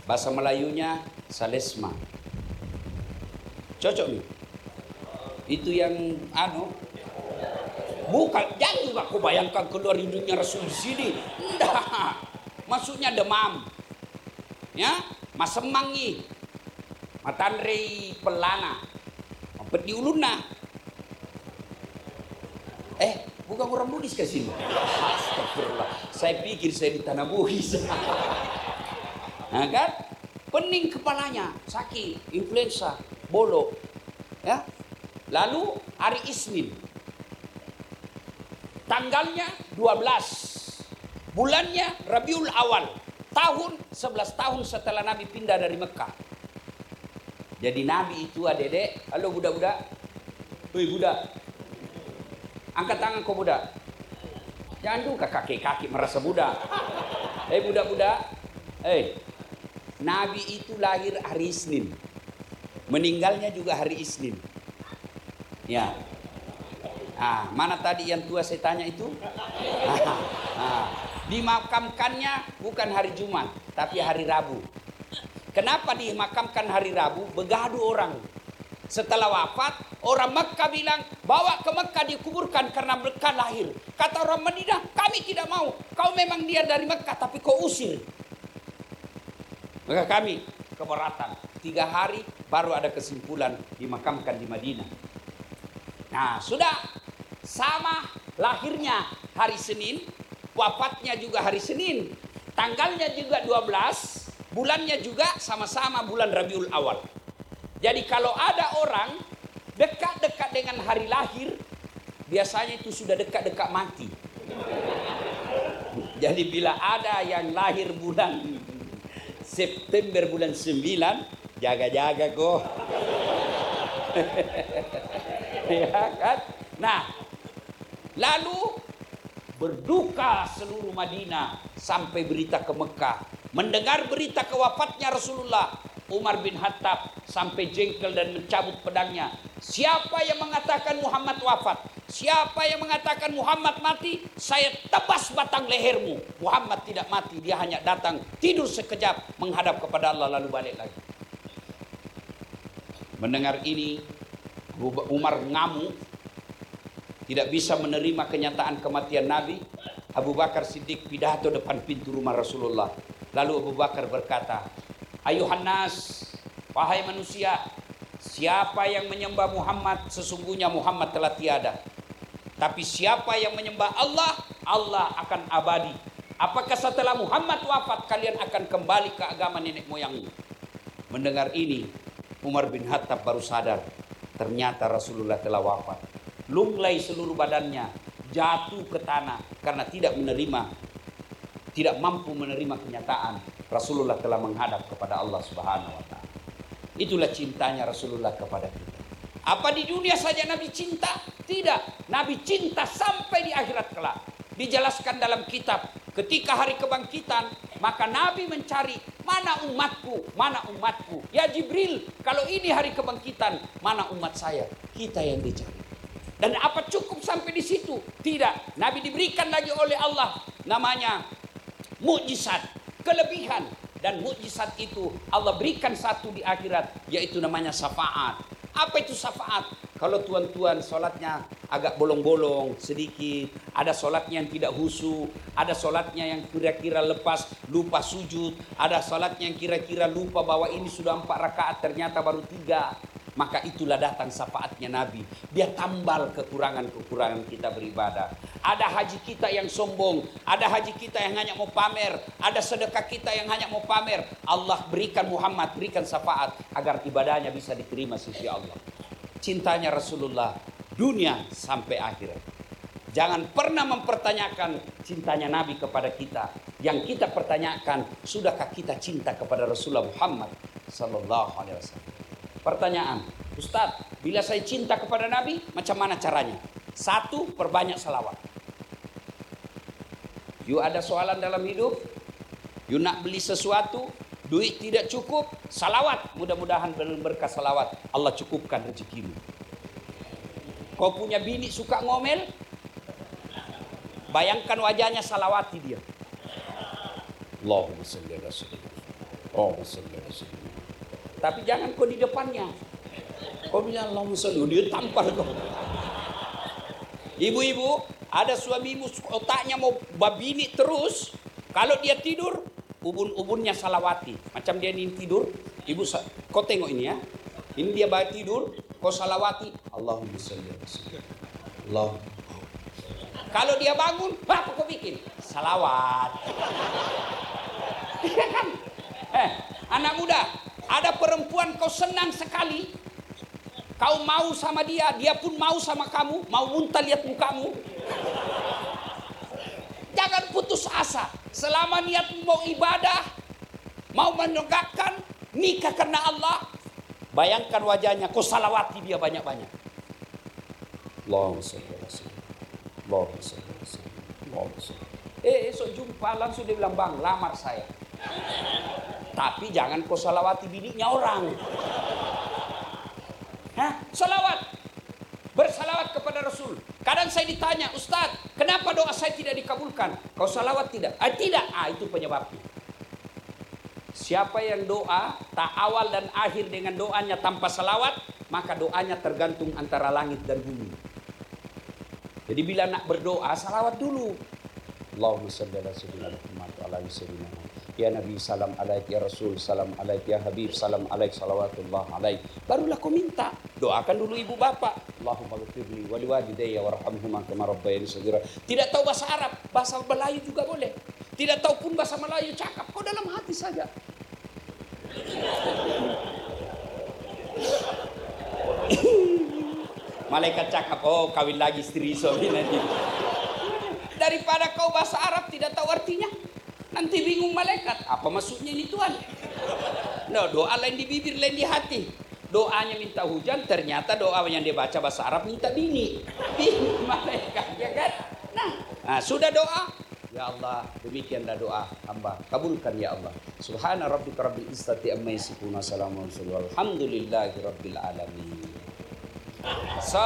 Bahasa Melayunya Salesma. Cocok nih. Itu yang bukan, jangan juga kau bayangkan keluar hidungnya Rasul di sini. Enggak. Maksudnya demam. Ya, masemangi. Matanrei pelana. Mampet di uluna. Bukan orang Buddhis ke sini. Astagfirullah. Saya pikir saya di tanah Buddhis. Nah kan? Pening kepalanya, sakit, influenza, bolok. Ya. Lalu hari Isnin. Tanggalnya 12. Bulannya Rabiul Awal. Tahun 11 tahun setelah Nabi pindah dari Mekah. Jadi Nabi itu adek-adek, halo budak-budak. Woi budak. Angkat tangan kau budak. Jangan juga kaki-kaki merasa budak. Budak-budak. Nabi itu lahir hari Isnin. Meninggalnya juga hari Isnin. Ya. Mana tadi yang tua saya tanya itu? Dimakamkannya bukan hari Jumat, tapi hari Rabu. Kenapa dimakamkan hari Rabu? Begaduh orang. Setelah wafat, orang Mekah bilang, bawa ke Mekah dikuburkan karena Mekah lahir. Kata orang Madinah, kami tidak mau. Kau memang dia dari Mekah, tapi kau usir. Maka kami keberatan. 3 hari baru ada kesimpulan dimakamkan di Madinah. Nah, sudah sama lahirnya hari Senin, wafatnya juga hari Senin. Tanggalnya juga 12, bulannya juga sama-sama bulan Rabiul Awal. Jadi kalau ada orang dekat-dekat dengan hari lahir, biasanya itu sudah dekat-dekat mati. Jadi bila ada yang lahir bulan September bulan 9, jaga-jaga kok. Ya kan? Nah, lalu berduka seluruh Madinah sampai berita ke Mekah. Mendengar berita kewafatnya Rasulullah, Umar bin Khattab sampai jengkel dan mencabut pedangnya. Siapa yang mengatakan Muhammad wafat? Siapa yang mengatakan Muhammad mati? Saya tebas batang lehermu. Muhammad tidak mati, dia hanya datang tidur sekejap menghadap kepada Allah lalu balik lagi. Mendengar ini, Umar ngamuk, tidak bisa menerima kenyataan kematian Nabi. Abu Bakar Siddiq pidato depan pintu rumah Rasulullah. Lalu Abu Bakar berkata, ayuhan nas, wahai manusia, siapa yang menyembah Muhammad, sesungguhnya Muhammad telah tiada. Tapi siapa yang menyembah Allah, Allah akan abadi. Apakah setelah Muhammad wafat kalian akan kembali ke agama nenek moyangmu? Mendengar ini, Umar bin Khattab baru sadar, ternyata Rasulullah telah wafat. Lunglai seluruh badannya, jatuh ke tanah karena tidak mampu menerima kenyataan Rasulullah telah menghadap kepada Allah Subhanahu wa taala. Itulah cintanya Rasulullah kepada kita. Apa di dunia saja Nabi cinta? Tidak. Nabi cinta sampai di akhirat kelak. Dijelaskan dalam kitab, ketika hari kebangkitan, maka Nabi mencari, mana umatku, mana umatku. Ya Jibril, kalau ini hari kebangkitan, mana umat saya? Kita yang dicari. Dan apa cukup sampai di situ? Tidak. Nabi diberikan lagi oleh Allah namanya mukjizat, kelebihan. Dan mukjizat itu Allah berikan satu di akhirat, yaitu namanya syafaat. Apa itu syafaat? Kalau tuan-tuan sholatnya agak bolong-bolong sedikit, ada sholatnya yang tidak khusyuk, ada sholatnya yang kira-kira lupa sujud, ada sholatnya yang kira-kira lupa bahwa ini sudah 4 rakaat ternyata baru 3. Maka itulah datang syafaatnya Nabi. Dia tambal kekurangan-kekurangan kita beribadah. Ada haji kita yang sombong, ada haji kita yang hanya mau pamer, ada sedekah kita yang hanya mau pamer. Allah berikan Muhammad, berikan syafaat agar ibadahnya bisa diterima sisi Allah. Cintanya Rasulullah dunia sampai akhirat. Jangan pernah mempertanyakan cintanya Nabi kepada kita. Yang kita pertanyakan, sudahkah kita cinta kepada Rasulullah Muhammad sallallahu alaihi wasallam? Pertanyaan, Ustaz, bila saya cinta kepada Nabi, macam mana caranya? 1, perbanyak salawat. You ada soalan dalam hidup? You nak beli sesuatu, duit tidak cukup, salawat. Mudah-mudahan berkah salawat Allah cukupkan rezekimu. Kau punya bini suka ngomel, bayangkan wajahnya, salawati dia. Allahumma shalli ala sayyidina. Oh, tapi jangan kau di depannya. Kau bilang Allahumma sholli, dia tampar kau. Ibu-ibu, ada suamimu otaknya mau babini terus. Kalau dia tidur, ubun-ubunnya salawati. Macam dia ini tidur, ibu, kau tengok ini ya. Ini dia tidur, kau salawati. Allahumma sholli Allah. Kalau dia bangun, apa kau bikin? Salawat. Anak muda, ada perempuan kau senang sekali, kau mau sama dia, dia pun mau sama kamu, mau muntah lihat mukamu. Jangan putus asa. Selama niatmu mau ibadah, mau menegakkan nikah karena Allah, bayangkan wajahnya, kau salawati dia banyak-banyak. Allahumma sholli ala sayyidina. Allahumma sholli ala sayyidina. Allahumma sholli. Esok jumpa langsung dia bilang, bang, lamar saya. Tapi jangan kau salawati bininya orang. Salawat. Bersalawat kepada Rasul. Kadang saya ditanya, Ustaz, kenapa doa saya tidak dikabulkan? Kau salawat tidak? Tidak. Itu penyebabnya. Siapa yang doa tak awal dan akhir dengan doanya tanpa salawat, maka doanya tergantung antara langit dan bumi. Jadi bila nak berdoa, salawat dulu. Allahumma shalli ala sayyidina Muhammad wa ala sayyidina Muhammad. Ya Nabi, salam alaik, ya Rasul, salam alaik, ya Habib, salam alaik, salawatullah alaik. Barulah kau minta. Doakan dulu ibu bapak. Allahumma ghfirli wa liwalidayya warhamhuma kama rabbayani shaghira. Tidak tahu bahasa Arab, bahasa Melayu juga boleh. Tidak tahu pun bahasa Melayu, cakap kau dalam hati saja. Malaikat cakap, oh kawin lagi istri suami nanti. Daripada kau bahasa Arab tidak tahu artinya. Nanti bingung malaikat, apa maksudnya ini Tuhan? No, doa lain di bibir, lain di hati. Doanya minta hujan, ternyata doa yang dia baca bahasa Arab minta bini. Bingung malaikat, ya kan? Nah, sudah doa. Ya Allah, demikianlah doa hamba. Kabulkan ya Allah. Subhana rabbika rabbil izzati amma yasifun wa salamun alhamdulillahi rabbil alamin.